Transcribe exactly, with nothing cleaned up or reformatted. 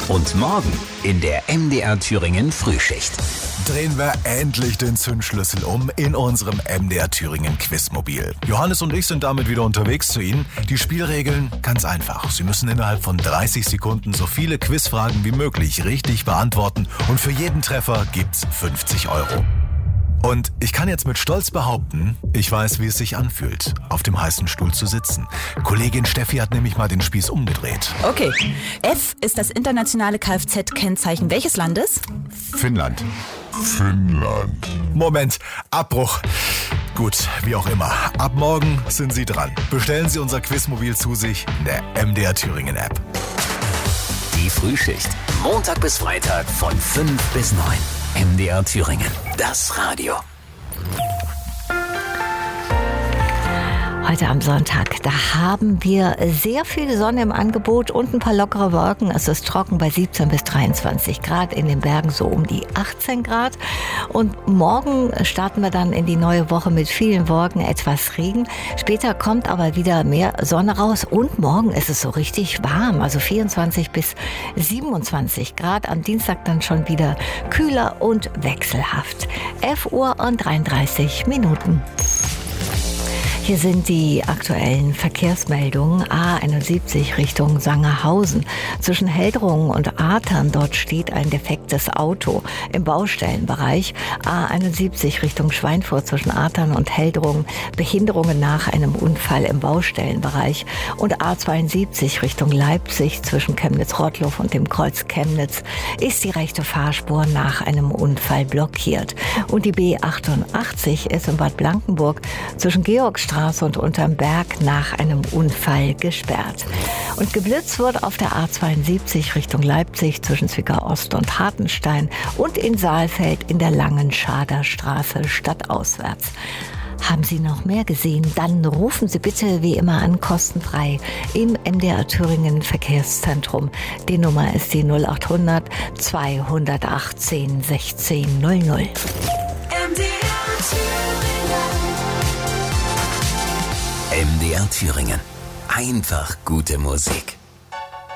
Und morgen in der M D R Thüringen Frühschicht. Drehen wir endlich den Zündschlüssel um in unserem M D R Thüringen Quizmobil. Johannes und ich sind damit wieder unterwegs zu Ihnen. Die Spielregeln ganz einfach. Sie müssen innerhalb von dreißig Sekunden so viele Quizfragen wie möglich richtig beantworten und für jeden Treffer gibt's fünfzig Euro. Und ich kann jetzt mit Stolz behaupten, ich weiß, wie es sich anfühlt, auf dem heißen Stuhl zu sitzen. Kollegin Steffi hat nämlich mal den Spieß umgedreht. Okay. F ist das internationale Kfz-Kennzeichen welches Landes? Finnland. Finnland. Moment, Abbruch. Gut, wie auch immer. Ab morgen sind Sie dran. Bestellen Sie unser Quizmobil zu sich in der M D R Thüringen App. Die Frühschicht. Montag bis Freitag von fünf bis neun. M D R Thüringen. Das Radio. Heute am Sonntag, da haben wir sehr viel Sonne im Angebot und ein paar lockere Wolken. Es ist trocken bei siebzehn bis dreiundzwanzig Grad, in den Bergen so um die achtzehn Grad. Und morgen starten wir dann in die neue Woche mit vielen Wolken, etwas Regen. Später kommt aber wieder mehr Sonne raus und morgen ist es so richtig warm, also vierundzwanzig bis siebenundzwanzig Grad. Am Dienstag dann schon wieder kühler und wechselhaft. elf Uhr und dreiunddreißig Minuten. Hier sind die aktuellen Verkehrsmeldungen. A einundsiebzig Richtung Sangerhausen. Zwischen Heldrungen und Athern, dort steht ein defektes Auto im Baustellenbereich. A einundsiebzig Richtung Schweinfurt zwischen Athern und Heldrungen. Behinderungen nach einem Unfall im Baustellenbereich. Und A zweiundsiebzig Richtung Leipzig zwischen Chemnitz-Rottluff und dem Kreuz Chemnitz ist die rechte Fahrspur nach einem Unfall blockiert. Und die B achtundachtzig ist in Bad Blankenburg zwischen Georgstraße und unterm Berg nach einem Unfall gesperrt. Und geblitzt wurde auf der A zweiundsiebzig Richtung Leipzig zwischen Zwickau Ost und Hartenstein und in Saalfeld in der Langen-Schader Straße stadtauswärts. Haben Sie noch mehr gesehen? Dann rufen Sie bitte wie immer an, kostenfrei im M D R Thüringen Verkehrszentrum. Die Nummer ist die null achthundert zweihundertachtzehn sechzehn null null. M D R Thüringen. Einfach gute Musik.